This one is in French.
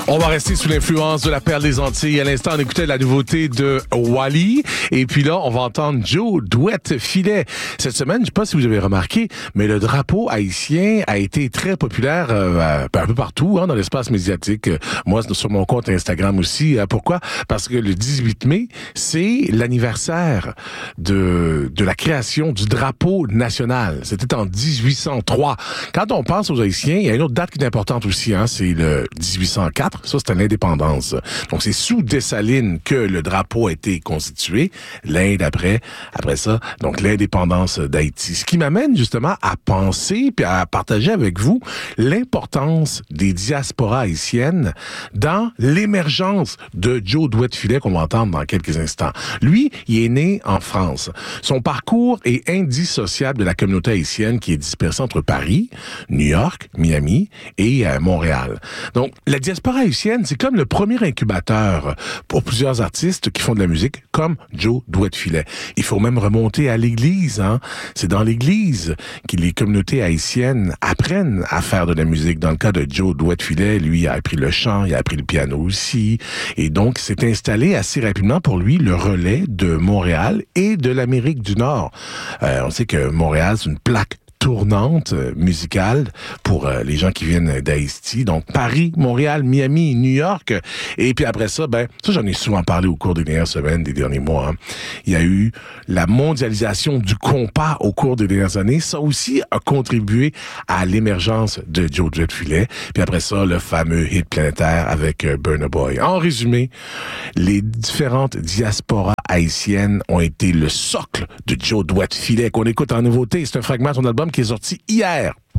On va rester sous l'influence de la perle des Antilles. À l'instant, on écoutait la nouveauté de Wally. Et puis là, on va entendre Joe Douette-Filet. Cette semaine, je ne sais pas si vous avez remarqué, mais le drapeau haïtien a été très populaire un peu partout dans l'espace médiatique. Moi, sur mon compte Instagram aussi. Pourquoi? Parce que le 18 mai, c'est l'anniversaire de la création du drapeau national. C'était en 1803. Quand on pense aux Haïtiens, il y a une autre date qui est importante aussi. C'est le 1804. Ça, c'était l'indépendance. Donc, c'est sous Dessalines que le drapeau a été constitué. L'Inde après ça, donc l'indépendance d'Haïti. Ce qui m'amène justement à penser puis à partager avec vous l'importance des diasporas haïtiennes dans l'émergence de Joe Douette-Filet qu'on va entendre dans quelques instants. Lui, il est né en France. Son parcours est indissociable de la communauté haïtienne qui est dispersée entre Paris, New York, Miami et Montréal. Donc, la diaspora haïtienne, c'est comme le premier incubateur pour plusieurs artistes qui font de la musique, comme Joe Douette-Filet. Il faut même remonter à l'Église. C'est dans l'Église que les communautés haïtiennes apprennent à faire de la musique. Dans le cas de Joe Douette-Filet, lui, il a appris le chant, il a appris le piano aussi. Et donc, s'est installé assez rapidement pour lui le relais de Montréal et de l'Amérique du Nord. On sait que Montréal, c'est une plaque tournante musicale pour les gens qui viennent d'Haïti. Donc, Paris, Montréal, Miami, New York. Et puis après ça, ça, j'en ai souvent parlé au cours des dernières semaines, des derniers mois. Il y a eu la mondialisation du compas au cours des dernières années. Ça aussi a contribué à l'émergence de Joe Douette-Filet. Puis après ça, le fameux hit planétaire avec Burna Boy. En résumé, les différentes diasporas haïtiennes ont été le socle de Joe Douette-Filet qu'on écoute en nouveauté. C'est un fragment de son album qui est sorti hier.